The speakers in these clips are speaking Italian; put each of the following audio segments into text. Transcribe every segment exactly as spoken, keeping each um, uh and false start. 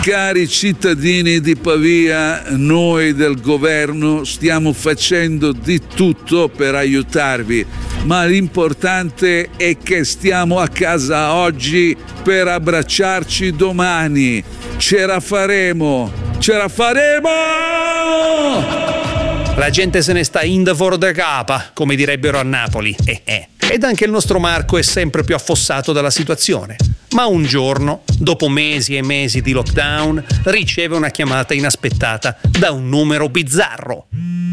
Cari cittadini di Pavia, noi del governo stiamo facendo di tutto per aiutarvi, ma l'importante è che stiamo a casa oggi per abbracciarci domani. Ce la faremo! Ce la faremo! La gente se ne sta in the for the capa, come direbbero a Napoli. Eh, eh. Ed anche il nostro Marco è sempre più affossato dalla situazione. Ma un giorno, dopo mesi e mesi di lockdown, riceve una chiamata inaspettata da un numero bizzarro.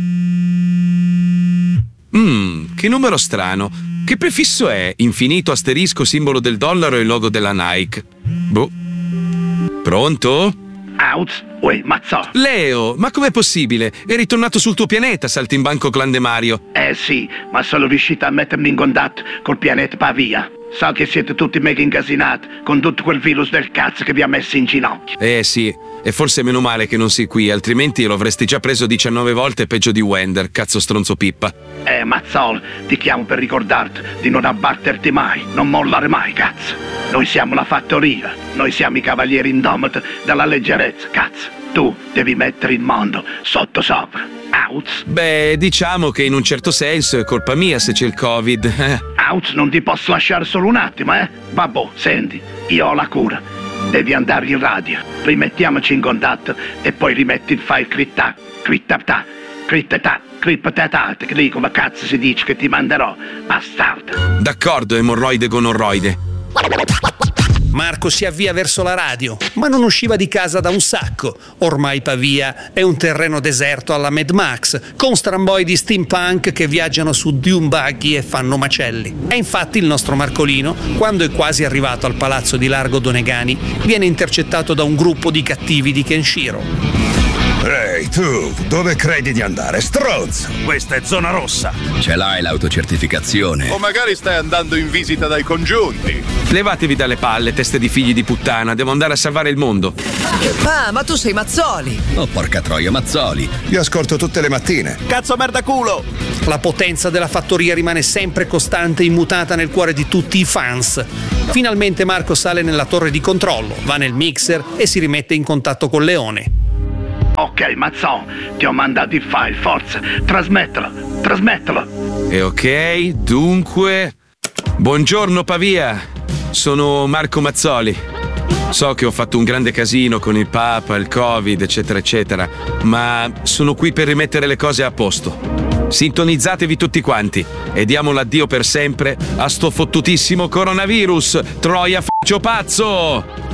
Mmm, che numero strano. Che prefisso è? Infinito, asterisco, simbolo del dollaro e il logo della Nike. Boh. Pronto? Out, uè, mazzo. Leo, ma com'è possibile? È ritornato sul tuo pianeta, saltimbanco clandemario. Eh sì, ma sono riuscito a mettermi in contatto col pianeta Pavia. So che siete tutti mega incasinati con tutto quel virus del cazzo che vi ha messo in ginocchio. Eh sì, e forse meno male che non sei qui, altrimenti lo avresti già preso diciannove volte peggio di Wender, cazzo stronzo pippa. Eh, Mazzol, ti chiamo per ricordarti di non abbatterti mai, non mollare mai, cazzo. Noi siamo la fattoria, noi siamo i cavalieri indomiti della leggerezza, cazzo. Tu devi mettere il mondo sotto sopra. Out. Beh, diciamo che in un certo senso è colpa mia se c'è il Covid. Eh. Out, non ti posso lasciare solo un attimo, eh? Vabbè, senti, io ho la cura. Devi andare in radio, rimettiamoci in contatto e poi rimetti il file critta, crittata, crittata, crittata, che lì come cazzo si dice che ti manderò, bastardo. D'accordo, emorroide gonorroide. Marco si avvia verso la radio, ma non usciva di casa da un sacco. Ormai Pavia è un terreno deserto alla Mad Max, con stramboi di steampunk che viaggiano su dune buggy e fanno macelli. E infatti il nostro Marcolino, quando è quasi arrivato al palazzo di Largo Donegani, viene intercettato da un gruppo di cattivi di Kenshiro. Ehi, tu, dove credi di andare, stronzo? Questa è zona rossa. Ce l'hai l'autocertificazione? O magari stai andando in visita dai congiunti. Levatevi dalle palle, teste di figli di puttana, devo andare a salvare il mondo. Ah, ma tu sei Mazzoli. Oh, porca troia, Mazzoli. Vi ascolto tutte le mattine. Cazzo merda culo. La potenza della fattoria rimane sempre costante e immutata nel cuore di tutti i fans. Finalmente Marco sale nella torre di controllo, va nel mixer e si rimette in contatto con Leone. Ok, Mazzò, ti ho mandato il file, forza, trasmettilo, trasmettilo. E ok, dunque... Buongiorno Pavia, sono Marco Mazzoli. So che ho fatto un grande casino con il Papa, il Covid, eccetera, eccetera, ma sono qui per rimettere le cose a posto. Sintonizzatevi tutti quanti e diamo l'addio per sempre a sto fottutissimo coronavirus, troia f***cio pazzo!